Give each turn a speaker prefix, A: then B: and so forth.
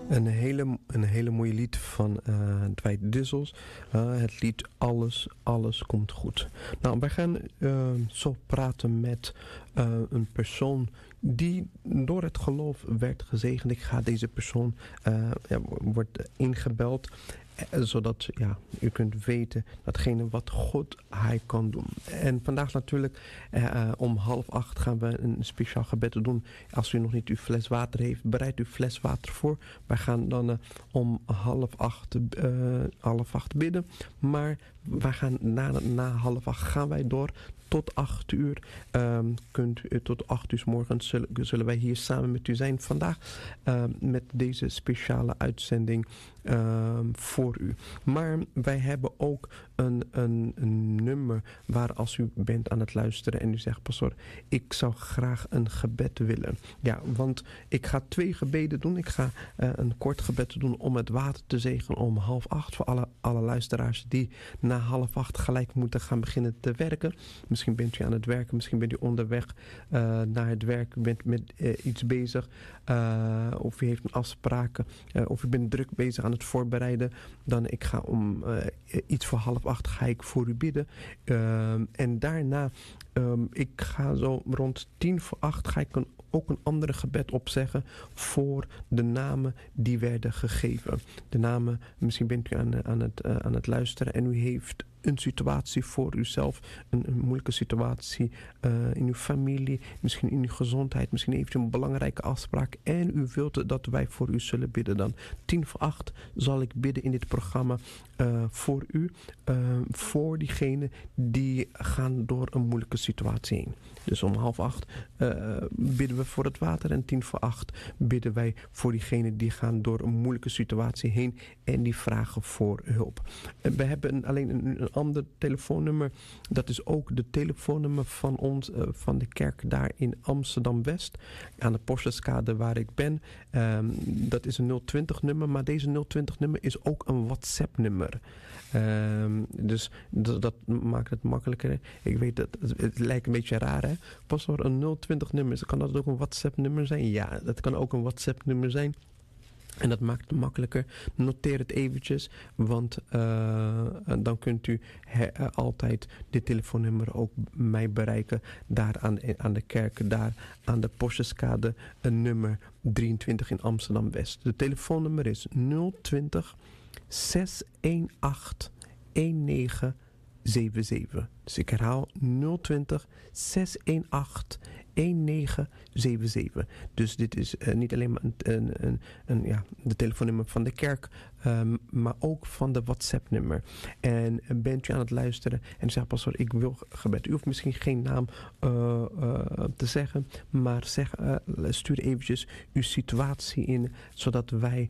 A: Een hele mooie lied van Dwight Dissels. Het lied Alles komt goed. Nou, wij gaan zo praten met een persoon die door het geloof werd gezegend. Ik ga deze persoon wordt ingebeld. Zodat u kunt weten datgene wat God hij kan doen. En vandaag natuurlijk om 7:30 gaan we een speciaal gebed doen. Als u nog niet uw fles water heeft, bereid uw fles water voor. Wij gaan dan om 7:30 bidden. Maar wij gaan na 7:30 gaan wij door tot 8 uur. Tot 8 uur 's morgens zullen wij hier samen met u zijn vandaag. Met deze speciale uitzending voor u. Maar wij hebben ook een nummer waar als u bent aan het luisteren en u zegt: pastor, ik zou graag een gebed willen. Ja, want ik ga 2 gebeden doen. Ik ga een kort gebed doen om het water te zegenen om 7:30 voor alle luisteraars die na 7:30 gelijk moeten gaan beginnen te werken. Misschien bent u aan het werken, misschien bent u onderweg naar het werk, u bent met iets bezig, of u heeft een afspraak, of u bent druk bezig aan het voorbereiden. Dan ik ga om iets voor 7:30 ga ik voor u bidden. En daarna, ik ga zo rond 7:50 ga ik ook een andere gebed opzeggen voor de namen die werden gegeven. De namen, misschien bent u aan het luisteren en u heeft een situatie voor uzelf, een moeilijke situatie in uw familie, misschien in uw gezondheid, misschien heeft u een belangrijke afspraak en u wilt dat wij voor u zullen bidden. Dan 7:50 zal ik bidden in dit programma voor u, voor diegenen die gaan door een moeilijke situatie heen. Dus om 7:30 bidden we voor het water en 7:50 bidden wij voor diegenen die gaan door een moeilijke situatie heen en die vragen voor hulp. We hebben alleen een ander telefoonnummer. Dat is ook de telefoonnummer van ons, van de kerk daar in Amsterdam-West. Aan de Posteskade waar ik ben. Dat is een 020 nummer, maar deze 020 nummer is ook een WhatsApp nummer. Dus dat maakt het makkelijker. Ik weet dat het lijkt een beetje raar, hè? Pastor, een 020 nummer, kan dat ook een WhatsApp nummer zijn? Ja, dat kan ook een WhatsApp nummer zijn. En dat maakt het makkelijker. Noteer het eventjes, want dan kunt u altijd dit telefoonnummer ook mij bereiken. Daar aan de kerk, daar aan de Posteskade, nummer 23 in Amsterdam-West. De telefoonnummer is 020 618 1977. Dus ik herhaal 020 618 1977. Dus dit is niet alleen maar de telefoonnummer van de kerk, maar ook van de WhatsApp-nummer. En bent u aan het luisteren en zegt: pastor, ik wil gebed. U hoeft misschien geen naam te zeggen, maar stuur eventjes uw situatie in, zodat wij